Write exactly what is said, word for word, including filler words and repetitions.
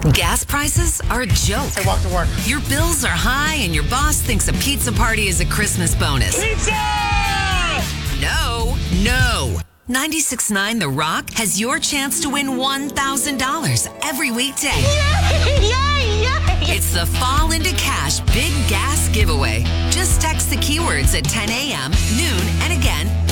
Gas prices are a joke. I walk to work. Your bills are high and your boss thinks a pizza party is a Christmas bonus. Pizza! No, no. ninety-six point nine The Rock has your chance to win one thousand dollars every weekday. Yay, yay, yay. It's the Fall into Cash Big Gas Giveaway. Just text the keywords at ten a.m., noon, and again